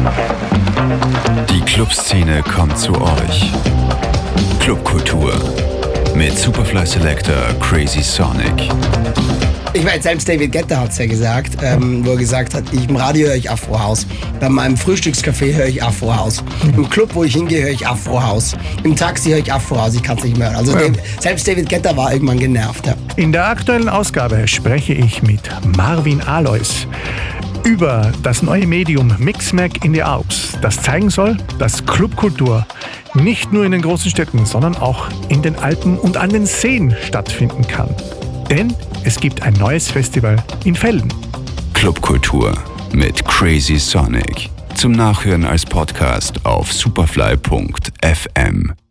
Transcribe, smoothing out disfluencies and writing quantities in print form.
Die Clubszene kommt zu euch. Clubkultur mit Superfly Selector Crazy Sonic. Ich meine, selbst David Guetta hat es ja gesagt, wo er gesagt hat, im Radio höre ich Afro-House, bei meinem Frühstückscafé höre ich Afro-House, im Club, wo ich hingehe, höre ich Afro-House, im Taxi höre ich Afro-House, ich kann es nicht mehr hören. Also selbst David Guetta war irgendwann genervt. Ja. In der aktuellen Ausgabe spreche ich mit Marvin Alois über das neue Medium Mixmag in the Alps, das zeigen soll, dass Clubkultur nicht nur in den großen Städten, sondern auch in den Alpen und an den Seen stattfinden kann. Denn es gibt ein neues Festival in Velden. Clubkultur mit Crazy Sonic. Zum Nachhören als Podcast auf superfly.fm.